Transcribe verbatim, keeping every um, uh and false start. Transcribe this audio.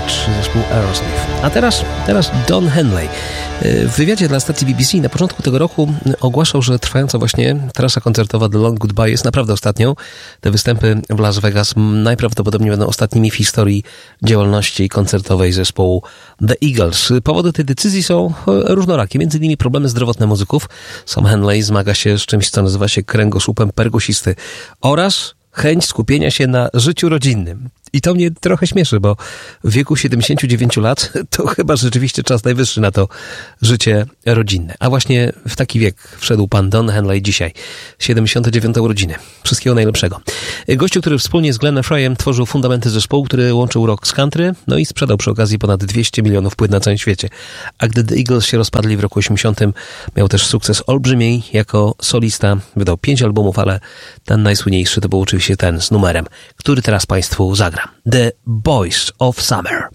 Edge, zespół Aerosmith. A teraz, teraz Don Henley. W wywiadzie dla stacji B B C na początku tego roku ogłaszał, że trwająca właśnie trasa koncertowa The Long Goodbye jest naprawdę ostatnią. Te występy w Las Vegas najprawdopodobniej będą ostatnimi w historii działalności koncertowej zespołu The Eagles. Powody tej decyzji są różnorakie, między innymi problemy zdrowotne muzyków. Sam Henley zmaga się z czymś, co nazywa się kręgosłupem perkusisty oraz chęć skupienia się na życiu rodzinnym. I to mnie trochę śmieszy, bo w wieku siedemdziesięciu dziewięciu lat to chyba rzeczywiście czas najwyższy na to życie rodzinne. A właśnie w taki wiek wszedł pan Don Henley dzisiaj. siedemdziesiąte dziewiąte urodziny. Wszystkiego najlepszego. Gościu, który wspólnie z Glennem Freyem tworzył fundamenty zespołu, który łączył rock z country, no i sprzedał przy okazji ponad dwieście milionów płyt na całym świecie. A gdy The Eagles się rozpadli w roku osiemdziesiątym, miał też sukces olbrzymi jako solista. Wydał pięć albumów, ale ten najsłynniejszy to był oczywiście ten z numerem, który teraz państwu zagra. The Boys of Summer.